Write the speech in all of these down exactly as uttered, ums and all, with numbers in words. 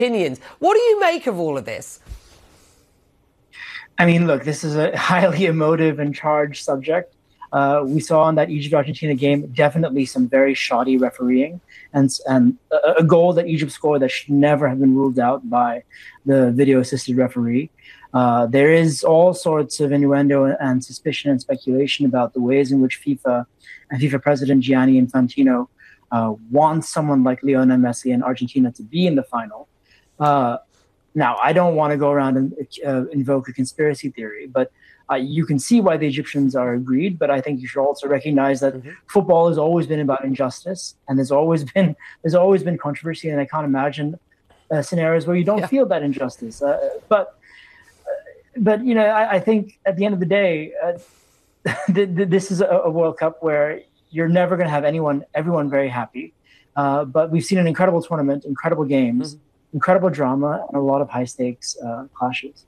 Opinions. What do you make of all of this? I mean, look, this is a highly emotive and charged subject. Uh, we saw in that Egypt-Argentina game definitely some very shoddy refereeing and, and a, a goal that Egypt scored that should never have been ruled out by the video-assisted referee. Uh, there is all sorts of innuendo and suspicion and speculation about the ways in which FIFA and FIFA President Gianni Infantino uh, wants someone like Lionel Messi and Argentina to be in the final. Uh, now, I don't want to go around and uh, invoke a conspiracy theory, but uh, you can see why the Egyptians are agreed. But I think you should also recognize that mm-hmm. football has always been about injustice, and there's always been there's always been controversy, and I can't imagine uh, scenarios where you don't yeah. feel that injustice. Uh, but but you know, I, I think at the end of the day, uh, th- th- this is a, a World Cup where you're never going to have anyone everyone very happy. Uh, but we've seen an incredible tournament, incredible games. Mm-hmm. Incredible drama and a lot of high-stakes uh, clashes.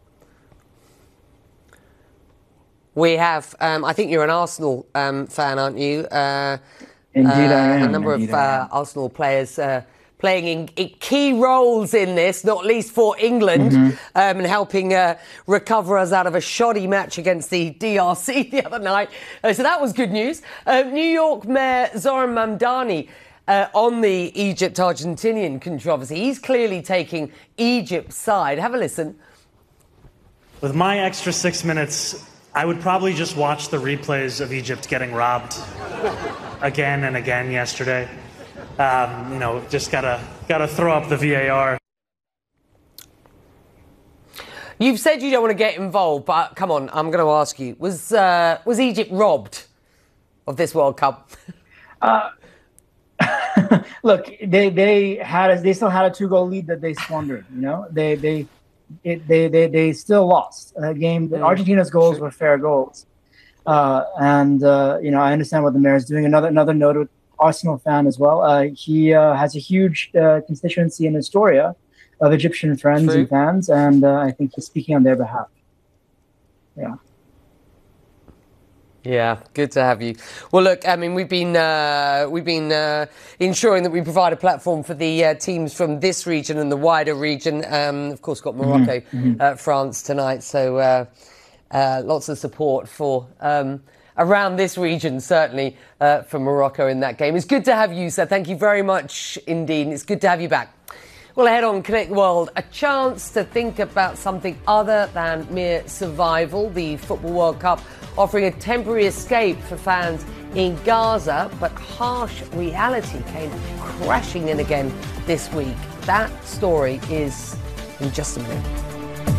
We have, um, I think you're an Arsenal um, fan, aren't you? Uh, Indeed, uh, I am. A number Indeed of uh, Arsenal players uh, playing in, in key roles in this, not least for England, mm-hmm. um, and helping uh, recover us out of a shoddy match against the D R C the other night. Uh, so that was good news. Uh, New York Mayor Zoran Mamdani Uh, on the Egypt-Argentinian controversy. He's clearly taking Egypt's side. Have a listen. With my extra six minutes, I would probably just watch the replays of Egypt getting robbed again and again yesterday. Um, you know, just gotta gotta throw up the V A R. You've said you don't want to get involved, but come on, I'm going to ask you: was uh, was Egypt robbed of this World Cup? uh Look, they they had a, they still had a two goal lead that they squandered. You know, they they it, they they they still lost a game. Mm. Argentina's goals were fair goals, uh, and uh, you know I understand what the mayor is doing. Another another noted Arsenal fan as well. Uh, he uh, has a huge uh, constituency in Astoria of Egyptian friends True. and fans, and uh, I think he's speaking on their behalf. Yeah. Yeah, good to have you. Well, look, I mean, we've been uh, we've been uh, ensuring that we provide a platform for the uh, teams from this region and the wider region. Um, of course, got Morocco, mm-hmm. uh, France tonight, so uh, uh, lots of support for um, around this region, certainly uh, for Morocco in that game. It's good to have you, sir. Thank you very much indeed. It's good to have you back. Well, ahead on Connect World, a chance to think about something other than mere survival. The Football World Cup offering a temporary escape for fans in Gaza, but harsh reality came crashing in again this week. That story is in just a minute.